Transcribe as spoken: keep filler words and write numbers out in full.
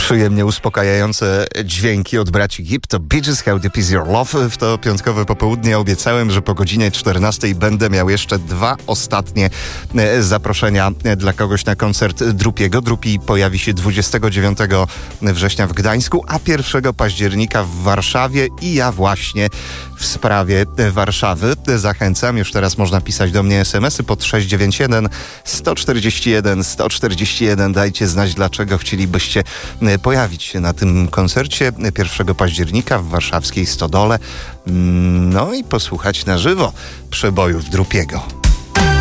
Przyjemnie uspokajające dźwięki od braci Gibb to Bee Gees, How Deep Is Your Love. W to piątkowe popołudnie obiecałem, że po godzinie czternastej będę miał jeszcze dwa ostatnie zaproszenia dla kogoś na koncert Drupiego. Drupi pojawi się dwudziestego dziewiątego września w Gdańsku, a pierwszego października w Warszawie i ja właśnie w sprawie Warszawy zachęcam. Już teraz można pisać do mnie es em esy pod sześć dziewięć jeden sto czterdzieści jeden sto czterdzieści jeden. Dajcie znać, dlaczego chcielibyście pojawić się na tym koncercie pierwszego października w warszawskiej Stodole. No i posłuchać na żywo przebojów Drupiego.